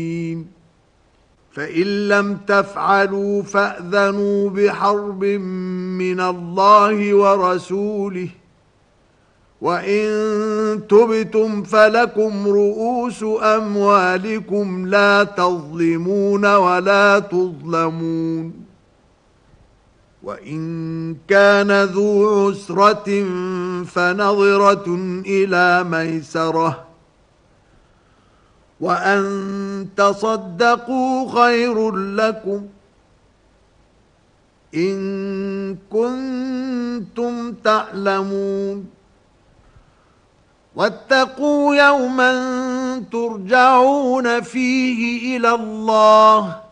فإن لم تفعلوا فأذنوا بحرب من الله ورسوله وإن تبتم فلكم رؤوس أموالكم لا تظلمون ولا تظلمون وإن كان ذو عسرة فنظرة إلى ميسرة وأن تصدقوا خير لكم إن كنتم تعلمون واتقوا يوما ترجعون فيه إلى الله